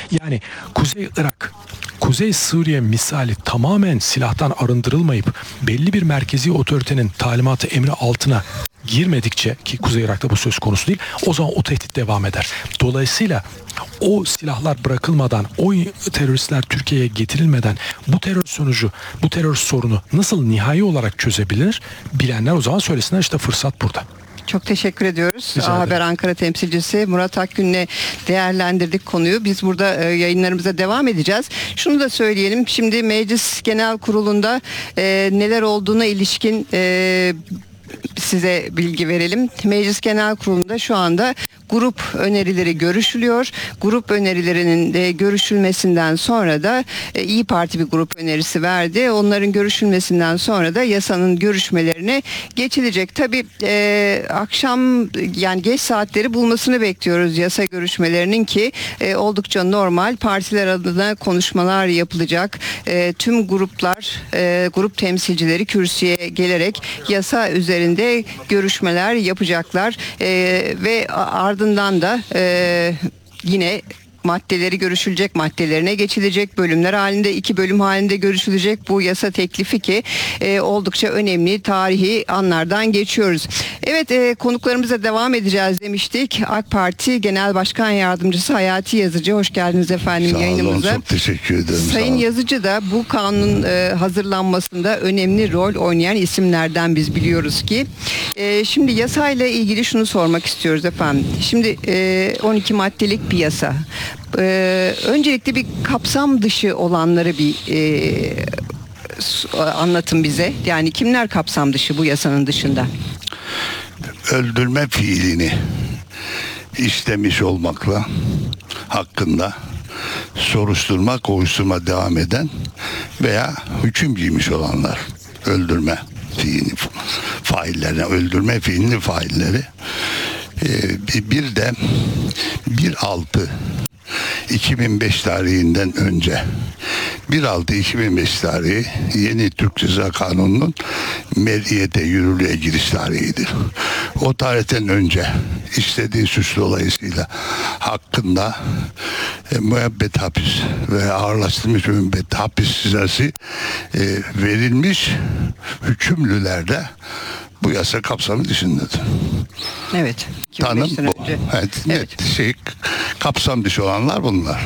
Yani Kuzey Irak, Kuzey Suriye misali tamamen silahtan arındırılmayıp belli bir merkezi otoritenin talimatı emri altına girmedikçe, ki Kuzey Irak'ta bu söz konusu değil, o zaman o tehdit devam eder. Dolayısıyla o silahlar bırakılmadan, o teröristler Türkiye'ye getirilmeden bu terör sonucu, bu terör sorunu nasıl nihai olarak çözebilir? Bilenler o zaman söylesinler, işte fırsat burada. Çok teşekkür ediyoruz. Rica ederim. Haber Ankara temsilcisi Murat Akgün'le değerlendirdik konuyu. Biz burada yayınlarımıza devam edeceğiz. Şunu da söyleyelim. Şimdi Meclis Genel Kurulu'nda neler olduğuna ilişkin size bilgi verelim. Meclis Genel Kurulu'nda şu anda grup önerileri görüşülüyor. Grup önerilerinin de görüşülmesinden sonra da İYİ Parti bir grup önerisi verdi. Onların görüşülmesinden sonra da yasanın görüşmelerine geçilecek. Tabii akşam, yani geç saatleri bulmasını bekliyoruz yasa görüşmelerinin, ki oldukça normal. Partiler adına konuşmalar yapılacak. Tüm gruplar, grup temsilcileri kürsüye gelerek yasa üzerinde görüşmeler yapacaklar ve ardından da yine maddeleri görüşülecek, maddelerine geçilecek, bölümler halinde, 2 bölüm halinde görüşülecek bu yasa teklifi, ki oldukça önemli tarihi anlardan geçiyoruz. Evet, konuklarımıza devam edeceğiz demiştik. AK Parti Genel Başkan Yardımcısı Hayati Yazıcı, hoş geldiniz efendim yayınımıza. Sağ olun, çok teşekkür ederim. Sayın Yazıcı da bu kanun hazırlanmasında önemli rol oynayan isimlerden, biz biliyoruz ki. Şimdi yasayla ilgili şunu sormak istiyoruz efendim. Şimdi 12 maddelik bir yasa. Öncelikle bir kapsam dışı olanları bir anlatın bize. Yani kimler kapsam dışı bu yasanın dışında? Öldürme fiilini işlemiş olmakla hakkında soruşturma, kovuşturma devam eden veya hüküm giymiş olanlar, öldürme fiilini faillerine, öldürme fiilini failleri. Bir de 1.6.2005 tarihinden önce, 1.6.2005 tarihi yeni Türk Ceza Kanunu'nun mer'iyete, yürürlüğe giriş tarihidir. O tarihten önce işlediği suç dolayısıyla hakkında müebbet hapis ve ağırlaştırılmış müebbet hapis cezası verilmiş hükümlülerde bu yasa kapsamı dışındadır. Evet. Tanım bu. Evet, net kapsam dışı olanlar bunlar.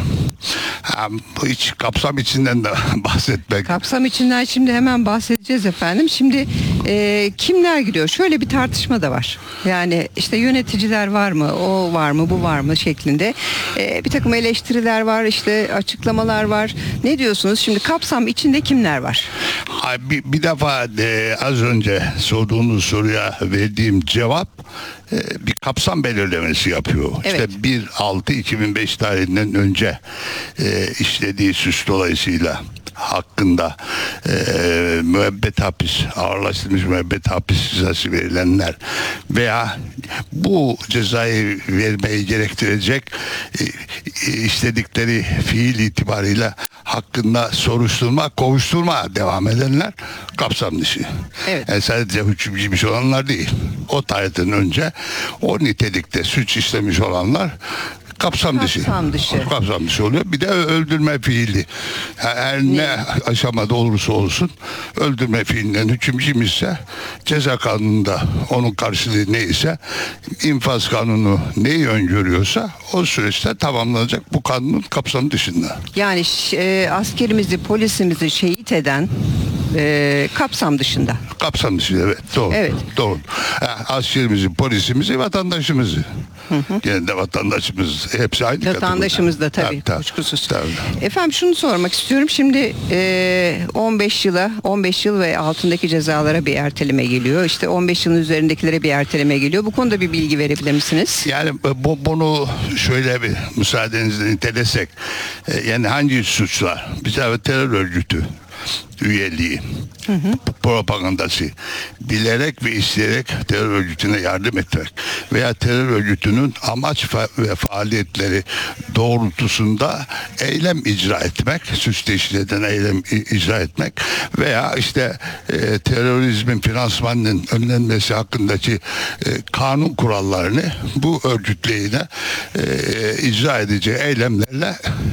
Bu hiç kapsam içinden de bahsetmek. Kapsam içinden şimdi hemen bahsedeceğiz efendim. Şimdi kimler giriyor? Şöyle bir tartışma da var. Yani işte yöneticiler var mı? O var mı? Bu var mı? Şeklinde. Bir takım eleştiriler var. İşte açıklamalar var. Ne diyorsunuz? Şimdi kapsam içinde kimler var? Bir defa az önce sorduğunuz soruya verdiğim cevap bir kapsam belirlemesi yapıyor. Evet. İşte 1.6.2005 tarihinden önce işlediği suç dolayısıyla hakkında müebbet hapis, ağırlaştırılmış müebbet hapis cezası verilenler veya bu cezayı vermeyi gerektirecek işledikleri fiil itibariyle hakkında soruşturma, kovuşturma devam edenler kapsam dışı. Evet. Yani sadece hüküm giymiş olanlar değil. O tarihten önce o nitelikte suç işlemiş olanlar kapsam dışı. Kapsam dışı oluyor. Bir de öldürme fiili. Her ne aşamada olursa olsun öldürme fiilinden hüküm giymişse, ceza kanununda onun karşılığı neyse, infaz kanunu neyi öngörüyorsa o süreçte tamamlanacak, bu kanunun kapsamı dışında. Yani askerimizi, polisimizi şehit eden kapsam dışında. Kapsam dışı, evet. Doğru. Evet. Doğru. Askerimizi, polisimizi, vatandaşımızı. Gene de vatandaşımız hepsi aynı kategoride. Vatandaşımız da tabii. Kuşkusuz. Tabii. Efendim şunu sormak istiyorum. Şimdi 15 yıl ve altındaki cezalara bir erteleme geliyor. İşte 15 yılın üzerindekilere bir erteleme geliyor. Bu konuda bir bilgi verebilir misiniz? Yani bunu şöyle bir müsaadenizle nitelesek, yani hangi suçlar? Bir terör örgütü üyeliği, propagandası, bilerek ve isteyerek terör örgütüne yardım etmek veya terör örgütünün amaç ve faaliyetleri doğrultusunda eylem icra etmek, suç teşkil eden eylem icra etmek veya işte terörizmin finansmanının önlenmesi hakkındaki kanun kurallarını bu örgütleyine icra edeceği eylemlerle